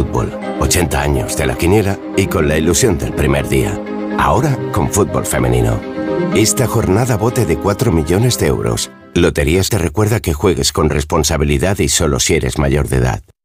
fútbol, 80 años de la quiniela y con la ilusión del primer día. Ahora con fútbol femenino. Esta jornada bote de 4 millones de euros. Loterías te recuerda que juegues con responsabilidad y solo si eres mayor de edad.